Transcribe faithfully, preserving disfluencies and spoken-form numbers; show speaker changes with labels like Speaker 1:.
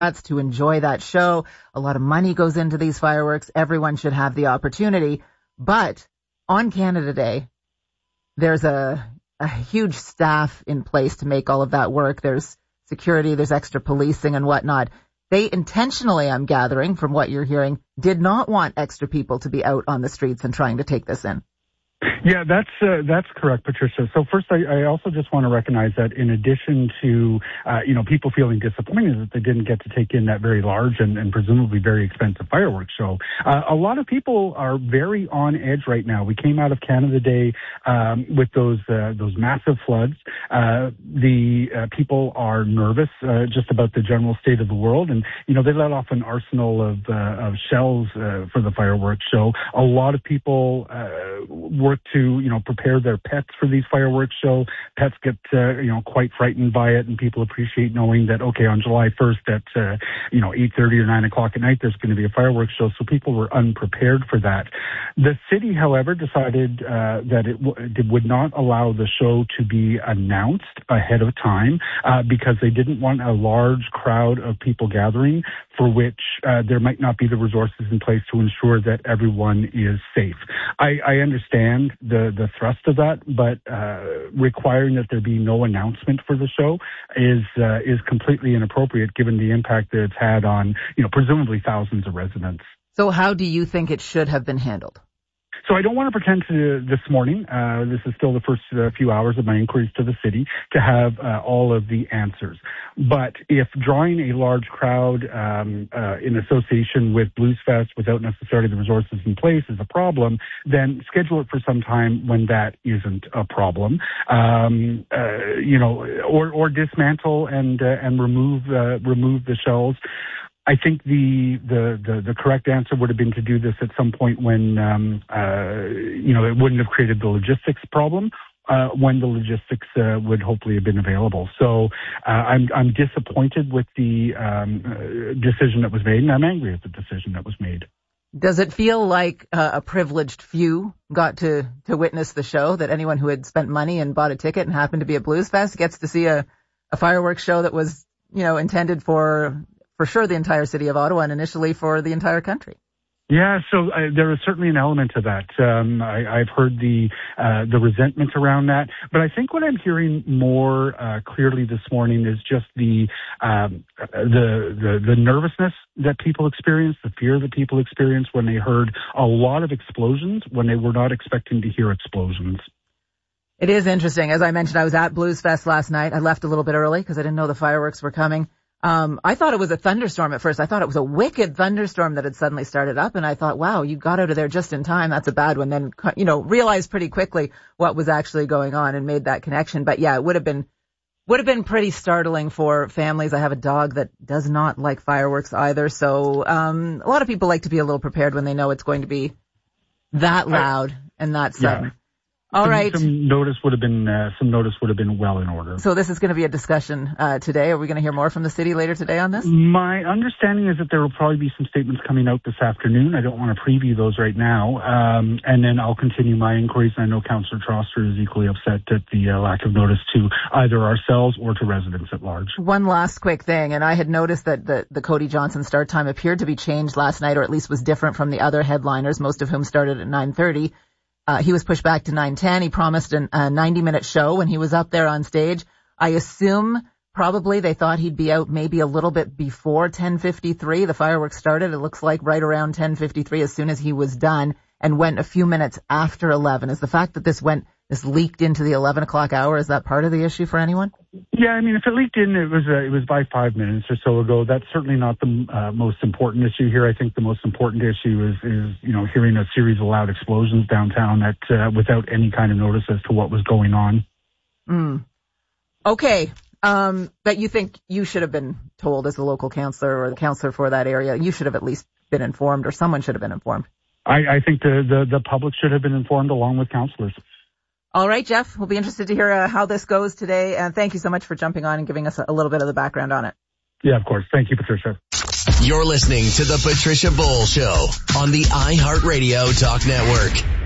Speaker 1: to enjoy that show. A lot of money goes into these fireworks. Everyone should have the opportunity. But on Canada Day, there's a, a huge staff in place to make all of that work. There's security, there's extra policing and whatnot. They intentionally, I'm gathering from what you're hearing, did not want extra people to be out on the streets and trying to take this in.
Speaker 2: Yeah, that's uh, that's correct, Patricia. So first, I, I also just want to recognize that in addition to, uh, you know, people feeling disappointed that they didn't get to take in that very large and, and presumably very expensive fireworks show, uh, a lot of people are very on edge right now. We came out of Canada Day um, with those uh, those massive floods. Uh, the uh, people are nervous uh, just about the general state of the world, and you know they let off an arsenal of uh, of shells uh, for the fireworks show. A lot of people uh, work to, you know, prepare their pets for these fireworks show. Pets get, uh, you know, quite frightened by it, and people appreciate knowing that, okay, on July first at, uh, you know, eight thirty or nine o'clock at night, there's going to be a fireworks show, so people were unprepared for that. The city, however, decided uh, that it, w- it would not allow the show to be announced ahead of time uh, because they didn't want a large crowd of people gathering for which uh, there might not be the resources in place to ensure that everyone is safe. I, I understand the, the thrust of that, but uh, requiring that there be no announcement for the show is uh, is completely inappropriate given the impact that it's had on, you know, presumably thousands of residents.
Speaker 1: So how do you think it should have been handled?
Speaker 2: So I don't want to pretend to this morning, uh, this is still the first uh, few hours of my inquiries to the city, to have uh, all of the answers. But if drawing a large crowd um, uh, in association with Blues Fest without necessarily the resources in place is a problem, then schedule it for some time when that isn't a problem. Um, uh, you know, or, or dismantle and uh, and remove uh, remove the shells. I think the, the, the, the correct answer would have been to do this at some point when, um, uh, you know, it wouldn't have created the logistics problem, uh, when the logistics, uh, would hopefully have been available. So, uh, I'm, I'm disappointed with the, um, uh, decision that was made, and I'm angry at the decision that was made.
Speaker 1: Does it feel like uh, a privileged few got to, to witness the show, that anyone who had spent money and bought a ticket and happened to be at Blues Fest gets to see a, a fireworks show that was, you know, intended for, for sure the entire city of Ottawa and initially for the entire country?
Speaker 2: Yeah, so uh, there is certainly an element to that. Um, I, I've heard the uh, the resentment around that, but I think what I'm hearing more uh, clearly this morning is just the, um, the the the nervousness that people experience, the fear that people experience when they heard a lot of explosions when they were not expecting to hear explosions.
Speaker 1: It is interesting. As I mentioned, I was at Blues Fest last night. I left a little bit early because I didn't know the fireworks were coming. Um, I thought it was a thunderstorm at first. I thought it was a wicked thunderstorm that had suddenly started up. And I thought, wow, you got out of there just in time. That's a bad one. Then, you know, realized pretty quickly what was actually going on and made that connection. But yeah, it would have been, would have been pretty startling for families. I have a dog that does not like fireworks either. So, um, a lot of people like to be a little prepared when they know it's going to be that loud and that sudden.
Speaker 2: Yeah.
Speaker 1: All
Speaker 2: some,
Speaker 1: right.
Speaker 2: Some notice would have been uh, some notice would have been well in order.
Speaker 1: So this is going to be a discussion uh, today. Are we going to hear more from the city later today on this?
Speaker 2: My understanding is that there will probably be some statements coming out this afternoon. I don't want to preview those right now, um, and then I'll continue my inquiries. I know Councillor Troster is equally upset at the uh, lack of notice to either ourselves or to residents at large. One
Speaker 1: last quick thing, and I had noticed that the, the Cody Johnson start time appeared to be changed last night, or at least was different from the other headliners, most of whom started at nine thirty. Uh, he was pushed back to nine ten. He promised an, a ninety-minute show when he was up there on stage. I assume probably they thought he'd be out maybe a little bit before ten fifty-three. The fireworks started, it looks like, right around ten fifty-three as soon as he was done, and went a few minutes after eleven. Is the fact that this went, this leaked into the eleven o'clock hour, is that part of the issue for anyone?
Speaker 2: Yeah, I mean, if it leaked in, it was uh, it was by five minutes or so ago. That's certainly not the uh, most important issue here. I think the most important issue is, is you know, hearing a series of loud explosions downtown that uh, without any kind of notice as to what was going on.
Speaker 1: Mm. Okay. Um, that you think you should have been told as a local councillor or the councillor for that area. You should have at least been informed, or someone should have been informed.
Speaker 2: I, I think the, the, the public should have been informed along with councillors.
Speaker 1: All right, Jeff, we'll be interested to hear uh, how this goes today. And thank you so much for jumping on and giving us a, a little bit of the background on it.
Speaker 2: Yeah, of course. Thank you, Patricia.
Speaker 3: You're listening to The Patricia Bowl Show on the iHeartRadio Talk Network.